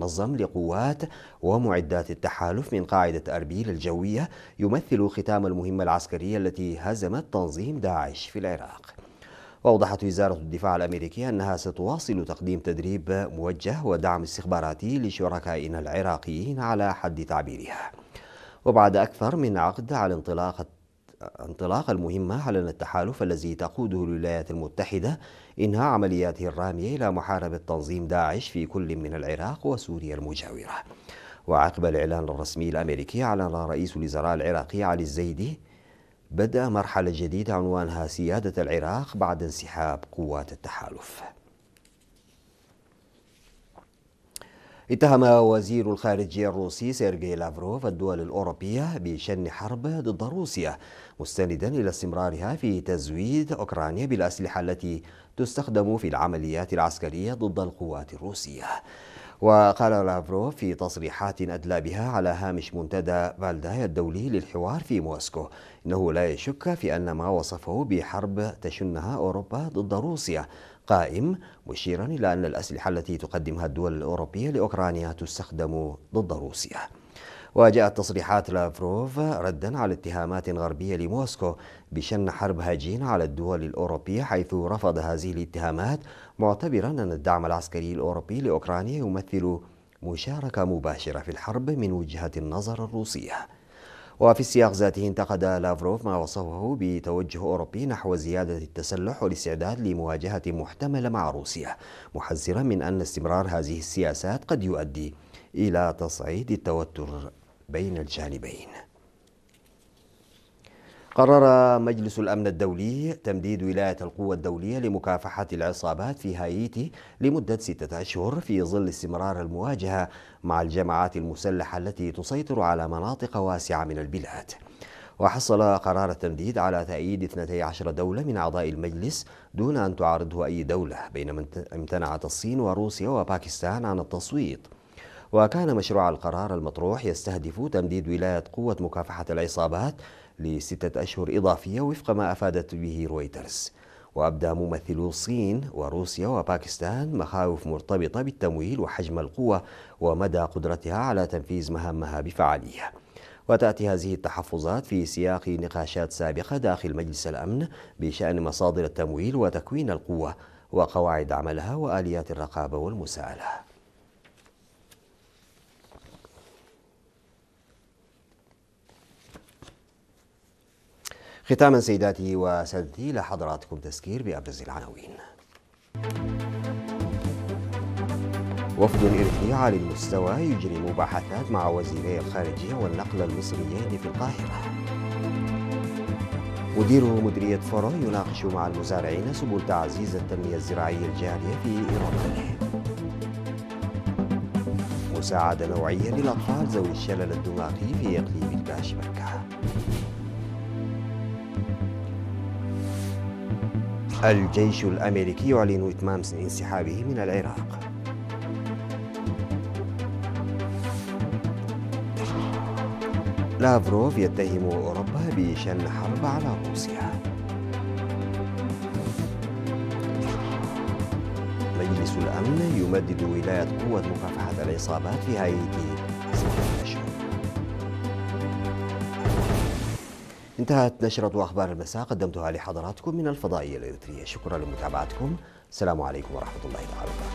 منظم لقوات ومعدات التحالف من قاعدة أربيل الجوية يمثل ختام المهمة العسكرية التي هزمت تنظيم داعش في العراق. وأوضحت وزارة الدفاع الأمريكية أنها ستواصل تقديم تدريب موجه ودعم استخباراتي لشركائنا العراقيين على حد تعبيرها. وبعد أكثر من عقد على انطلاق المهمة، أعلن التحالف الذي تقوده الولايات المتحدة إنهاء عملياته الرامية إلى محاربة تنظيم داعش في كل من العراق وسوريا المجاورة. وعقب الإعلان الرسمي الأمريكي، أعلن رئيس الوزراء العراقي علي الزيدي بدء مرحلة جديدة عنوانها سيادة العراق بعد انسحاب قوات التحالف. اتهم وزير الخارجية الروسي سيرجي لافروف الدول الأوروبية بشن حرب ضد روسيا، مستندا إلى استمرارها في تزويد أوكرانيا بالأسلحة التي تستخدم في العمليات العسكرية ضد القوات الروسية. وقال لافروف في تصريحات أدلى بها على هامش منتدى فالداي الدولي للحوار في موسكو إنه لا يشك في أن ما وصفه بحرب تشنها أوروبا ضد روسيا قائم، مشيرا إلى أن الأسلحة التي تقدمها الدول الأوروبية لأوكرانيا تستخدم ضد روسيا. وجاءت تصريحات لافروف ردا على اتهامات غربية لموسكو بشن حرب هجينة على الدول الأوروبية، حيث رفض هذه الاتهامات معتبرا أن الدعم العسكري الأوروبي لأوكرانيا يمثل مشاركة مباشرة في الحرب من وجهة النظر الروسية. وفي السياق ذاته انتقد لافروف ما وصفه بتوجه أوروبي نحو زيادة التسلح والاستعداد لمواجهة محتملة مع روسيا، محذرا من أن استمرار هذه السياسات قد يؤدي إلى تصعيد التوتر بين الجانبين. قرر مجلس الأمن الدولي تمديد ولاية القوة الدولية لمكافحة العصابات في هايتي لمدة 6 أشهر في ظل استمرار المواجهة مع الجماعات المسلحة التي تسيطر على مناطق واسعة من البلاد. وحصل قرار التمديد على تأييد 12 دولة من أعضاء المجلس دون أن تعارضه أي دولة، بينما امتنعت الصين وروسيا وباكستان عن التصويت. وكان مشروع القرار المطروح يستهدف تمديد ولاية قوة مكافحة العصابات ل6 أشهر إضافية وفق ما أفادت به رويترز. وأبدى ممثلو الصين وروسيا وباكستان مخاوف مرتبطة بالتمويل وحجم القوة ومدى قدرتها على تنفيذ مهامها بفعالية. وتأتي هذه التحفظات في سياق نقاشات سابقة داخل مجلس الأمن بشأن مصادر التمويل وتكوين القوة وقواعد عملها وآليات الرقابة والمساءلة. ختاما سيداتي وسادتي، لحضراتكم تذكير بأبرز العناوين. وفد إريتري عالي المستوى يجري مباحثات مع وزيري الخارجية والنقل المصريين في القاهرة. مدير مديرية فورو يناقش مع المزارعين سبل تعزيز التنمية الزراعية الجارية في إيران. مساعدة نوعية للأطفال ذوي الشلل الدماغي في إقليم الباشمركة. الجيش الأمريكي يعلن إتمام انسحابه من العراق. لافروف يتهم أوروبا بشن حرب على روسيا. مجلس الأمن يمدد ولاية قوة مكافحة العصابات في هايتي 6 أشهر. انتهت نشرة أخبار المساء قدمتها لحضراتكم من الفضائية الإريترية. شكرا لمتابعتكم. السلام عليكم ورحمة الله تعالى وبركاته.